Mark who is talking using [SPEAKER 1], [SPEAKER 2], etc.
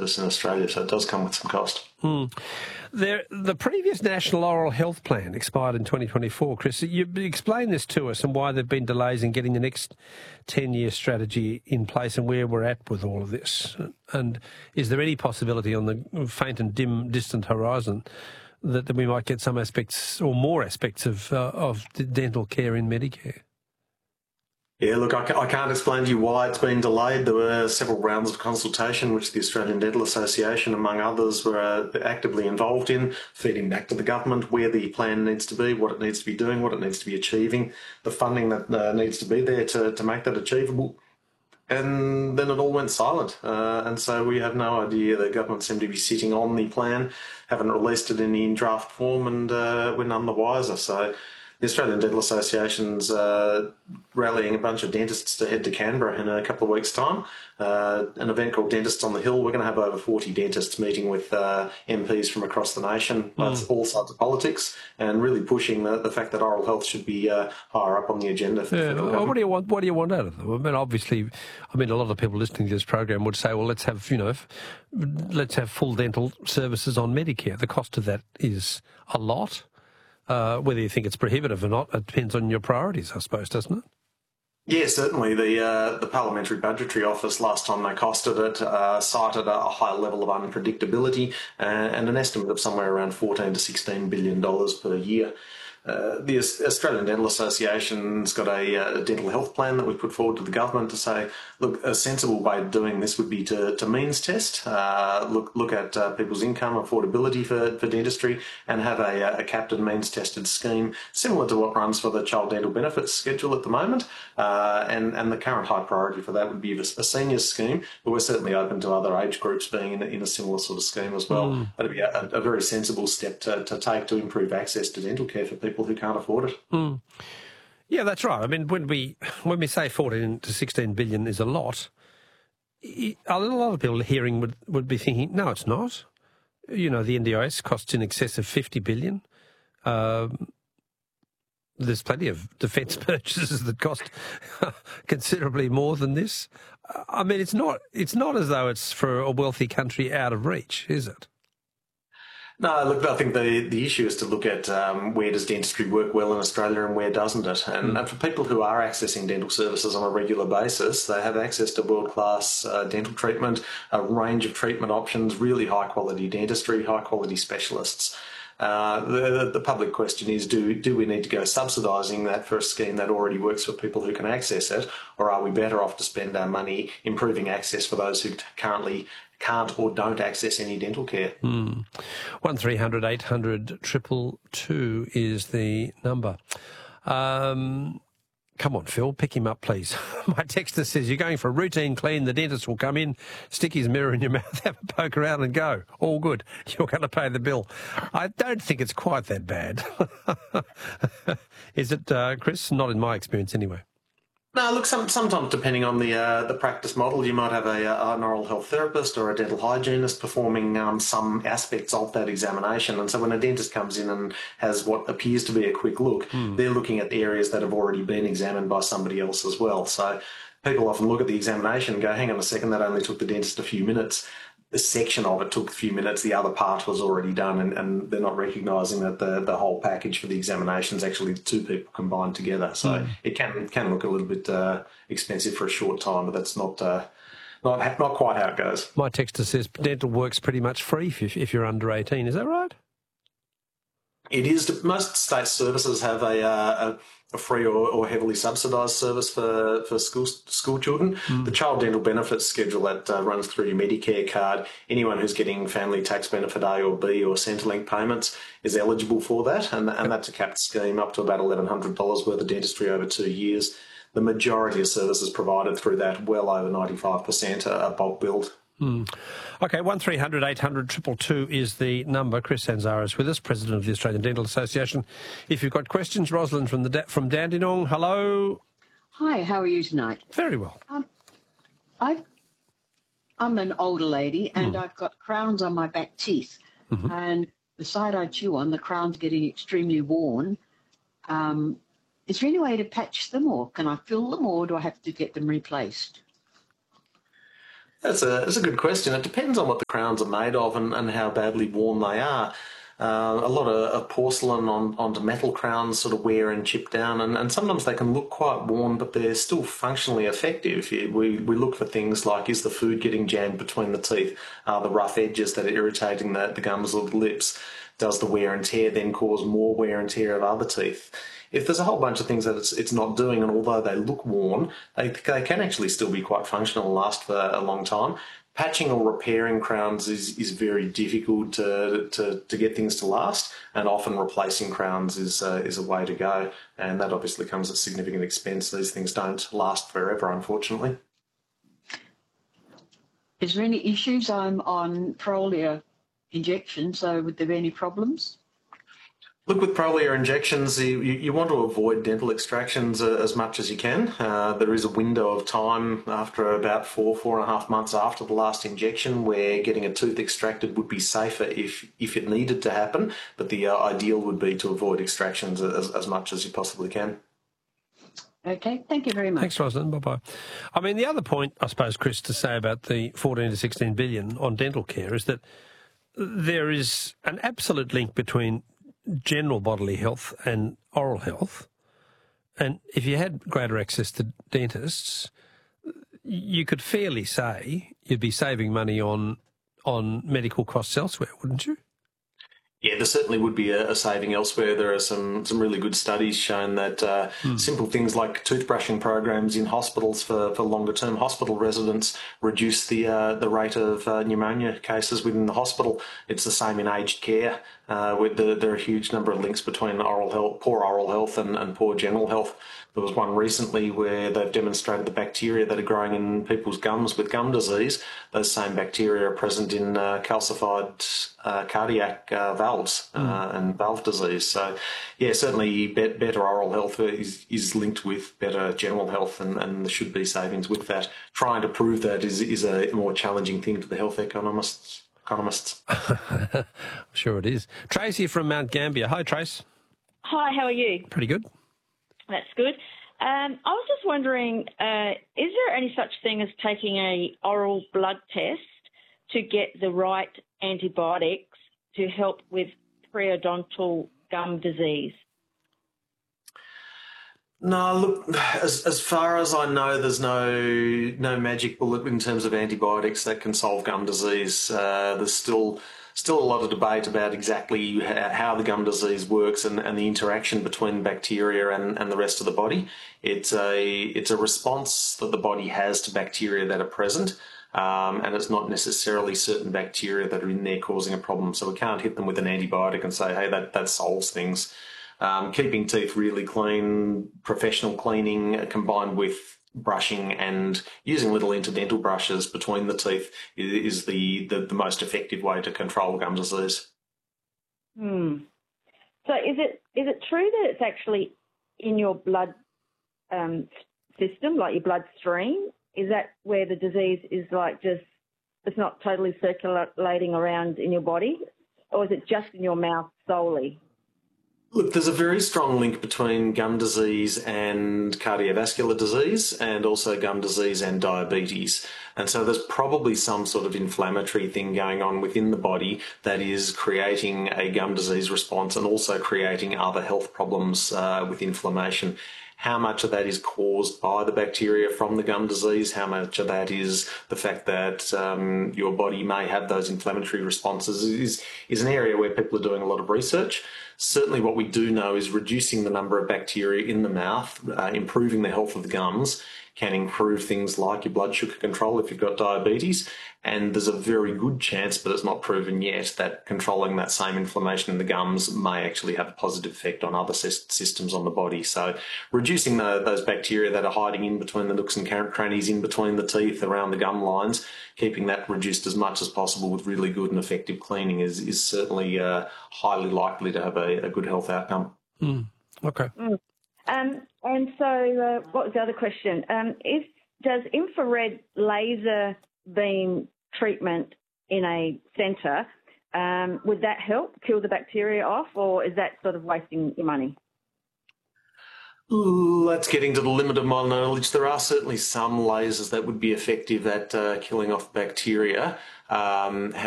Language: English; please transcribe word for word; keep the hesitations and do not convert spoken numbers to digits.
[SPEAKER 1] service in Australia, so it does come with some cost.
[SPEAKER 2] Mm. There, the previous National Oral Health Plan expired in twenty twenty-four. Chris, you explain this to us and why there have been delays in getting the next ten-year strategy in place and where we're at with all of this. And is there any possibility on the faint and dim, distant horizon that, that we might get some aspects or more aspects of, uh, of dental care in Medicare?
[SPEAKER 1] Yeah, look, I, ca- I can't explain to you why it's been delayed. There were several rounds of consultation, which the Australian Dental Association, among others, were uh, actively involved in, feeding back to the government where the plan needs to be, what it needs to be doing, what it needs to be achieving, the funding that uh, needs to be there to, to make that achievable. And then it all went silent. Uh, and so we have no idea. The government seemed to be sitting on the plan, haven't released it in the draft form, and uh, we're none the wiser. So the Australian Dental Association's uh, rallying a bunch of dentists to head to Canberra in a couple of weeks' time. Uh, an event called Dentists on the Hill. We're going to have over forty dentists meeting with uh, M Ps from across the nation, mm. all sides of politics, and really pushing the, the fact that oral health should be uh, higher up on the agenda. For
[SPEAKER 2] yeah, well, what do you want? What do you want out of them? I mean, obviously, I mean, a lot of people listening to this program would say, "Well, let's have you know, let's have full dental services on Medicare." The cost of that is a lot. Uh, whether you think it's prohibitive or not, it depends on your priorities, I suppose, doesn't it?
[SPEAKER 1] Yeah, certainly. The uh, the Parliamentary Budgetary Office, last time they costed it, uh, cited a high level of unpredictability uh, and an estimate of somewhere around fourteen to sixteen billion dollars per year. Uh, the Australian Dental Association's got a, a dental health plan that we put forward to the government to say, look, a sensible way of doing this would be to, to means test, uh, look look at uh, people's income, affordability for, for dentistry, and have a, a capped and means tested scheme similar to what runs for the Child Dental Benefits schedule at the moment. Uh, and, and the current high priority for that would be a seniors scheme, but we're certainly open to other age groups being in, in a similar sort of scheme as well. Mm. That'd be a, a very sensible step to, to take to improve access to dental care for people who can't afford it.
[SPEAKER 2] Mm. Yeah, that's right. I mean, when we when we say fourteen to sixteen billion is a lot, a lot of people hearing would, would be thinking, no, it's not. You know, the N D I S costs in excess of fifty billion. Um, there's plenty of defence purchases that cost considerably more than this. I mean, it's not it's not as though it's for a wealthy country out of reach, is it?
[SPEAKER 1] No, look, I think the, the issue is to look at um, where does dentistry work well in Australia and where doesn't it. And, mm. and for people who are accessing dental services on a regular basis, they have access to world-class uh, dental treatment, a range of treatment options, really high-quality dentistry, high-quality specialists. Uh, the, the public question is, do, do we need to go subsidising that for a scheme that already works for people who can access it, or are we better off to spend our money improving access for those who currently can't or don't access any dental care?
[SPEAKER 2] Mm. one three hundred eight hundred two two two is the number. Um, come on, Phil, pick him up, please. My texter says, you're going for a routine clean, the dentist will come in, stick his mirror in your mouth, have a poke around and go. All good. You're going to pay the bill. I don't think it's quite that bad. Is it, uh, Chris? Not in my experience anyway.
[SPEAKER 1] No, look, some, sometimes depending on the uh, the practice model, you might have a, an oral health therapist or a dental hygienist performing um, some aspects of that examination. And so when a dentist comes in and has what appears to be a quick look, mm. they're looking at areas that have already been examined by somebody else as well. So people often look at the examination and go, hang on a second, that only took the dentist a few minutes. A section of it took a few minutes, the other part was already done, and, and they're not recognising that the, the whole package for the examination is actually two people combined together. So mm. it can can look a little bit uh, expensive for a short time, but that's not uh, not not quite how it goes.
[SPEAKER 2] My texter says dental work's pretty much free if, if you're under eighteen. Is that right?
[SPEAKER 1] It is. Most state services have a, uh, a free or, or heavily subsidised service for, for school school children. Mm. The Child Dental Benefits schedule that uh, runs through your Medicare card, anyone who's getting family tax benefit A or B or Centrelink payments is eligible for that, and, and that's a capped scheme up to about eleven hundred dollars worth of dentistry over two years. The majority of services provided through that, well over ninety-five percent, are bulk billed.
[SPEAKER 2] Hmm. Okay, one three hundred eight hundred two two two is the number. Chris Sanzara is with us, President of the Australian Dental Association. If you've got questions, Rosalind from the from Dandenong, hello.
[SPEAKER 3] Hi, how are you tonight?
[SPEAKER 2] Very well.
[SPEAKER 3] Um, I've, I'm an older lady and mm. I've got crowns on my back teeth. Mm-hmm. And the side I chew on, the crown's getting extremely worn. Um, is there any way to patch them, or can I fill them, or do I have to get them replaced?
[SPEAKER 1] That's a, that's a good question. It depends on what the crowns are made of and, and how badly worn they are. Uh, a lot of, of porcelain on, onto metal crowns sort of wear and chip down, and, and sometimes they can look quite worn, but they're still functionally effective. We, we look for things like, is the food getting jammed between the teeth? Are the rough edges that are irritating the, the gums or the lips? Does the wear and tear then cause more wear and tear of other teeth? If there's a whole bunch of things that it's, it's not doing, and although they look worn, they, they can actually still be quite functional and last for a long time. Patching or repairing crowns is, is very difficult to, to, to get things to last, and often replacing crowns is uh, is a way to go, and that obviously comes at significant expense. These things don't last forever, unfortunately.
[SPEAKER 3] Is there any issues? I'm on Prolia injection, so would there be any problems?
[SPEAKER 1] Look, with Prolia injections, you, you want to avoid dental extractions uh, as much as you can. Uh, there is a window of time after about four, four and a half months after the last injection where getting a tooth extracted would be safer if, if it needed to happen, but the uh, ideal would be to avoid extractions as, as much as you possibly can.
[SPEAKER 3] Okay, thank you very much.
[SPEAKER 2] Thanks, Rosalind. Bye-bye. I mean, the other point, I suppose, Chris, to say about the fourteen to sixteen billion on dental care is that there is an absolute link between general bodily health and oral health. And if you had greater access to dentists, you could fairly say you'd be saving money on on medical costs elsewhere, wouldn't you?
[SPEAKER 1] Yeah, there certainly would be a, a saving elsewhere. There are some, some really good studies showing that uh, mm. simple things like toothbrushing programs in hospitals for, for longer-term hospital residents reduce the uh, the rate of uh, pneumonia cases within the hospital. It's the same in aged care. Uh, with the, there are a huge number of links between oral health, poor oral health and, and poor general health. There was one recently where they've demonstrated the bacteria that are growing in people's gums with gum disease, those same bacteria are present in uh, calcified uh, cardiac uh, valves uh, mm. and valve disease. So, yeah, certainly be- better oral health is, is linked with better general health, and, and there should be savings with that. Trying to prove that is, is a more challenging thing to the health economists. economists.
[SPEAKER 2] Sure it is. Tracy from Mount Gambier. Hi, Trace.
[SPEAKER 4] Hi, how are you?
[SPEAKER 2] Pretty good.
[SPEAKER 4] That's good. Um, I was just wondering, uh, is there any such thing as taking a oral blood test to get the right antibiotics to help with periodontal gum disease?
[SPEAKER 1] No, look, as as far as I know, there's no no magic bullet in terms of antibiotics that can solve gum disease. Uh, there's still still a lot of debate about exactly how the gum disease works and, and the interaction between bacteria and, and the rest of the body. It's a it's a response that the body has to bacteria that are present. Um, and it's not necessarily certain bacteria that are in there causing a problem. So we can't hit them with an antibiotic and say, hey, that, that solves things. Um, keeping teeth really clean, professional cleaning combined with brushing and using little interdental brushes between the teeth is the, the, the most effective way to control gum disease.
[SPEAKER 4] Hmm. So is it is it true that it's actually in your blood um, system, like your bloodstream? Is that where the disease is, like, just, it's not totally circulating around in your body? Or is it just in your mouth solely?
[SPEAKER 1] Look, there's a very strong link between gum disease and cardiovascular disease, and also gum disease and diabetes. And so there's probably some sort of inflammatory thing going on within the body that is creating a gum disease response and also creating other health problems uh, with inflammation. How much of that is caused by the bacteria from the gum disease? How much of that is the fact that um, your body may have those inflammatory responses is, is an area where people are doing a lot of research. Certainly what we do know is reducing the number of bacteria in the mouth, uh, improving the health of the gums, can improve things like your blood sugar control if you've got diabetes. And there's a very good chance, but it's not proven yet, that controlling that same inflammation in the gums may actually have a positive effect on other systems on the body. So reducing the, those bacteria that are hiding in between the nooks and crannies, in between the teeth, around the gum lines, keeping that reduced as much as possible with really good and effective cleaning is, is certainly uh, highly likely to have a, a good health outcome.
[SPEAKER 2] Mm. Okay.
[SPEAKER 4] Mm. Um, and so uh, what was the other question? Um, if, does infrared laser beam treatment in a centre, um, would that help kill the bacteria off, or is that sort of wasting your money?
[SPEAKER 1] Let's get into the limit of my knowledge. There are certainly some lasers that would be effective at uh, killing off bacteria. Um,